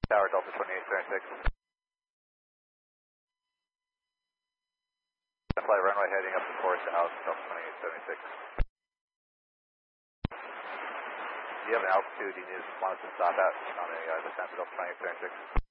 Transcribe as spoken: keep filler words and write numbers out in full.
Tower Delta twenty-eight seventy-six. Fly runway heading up the course out Delta twenty-eight seventy-six. Do you have an altitude you need to want us to stop at on the uh, descent to Delta twenty-eight seventy-six?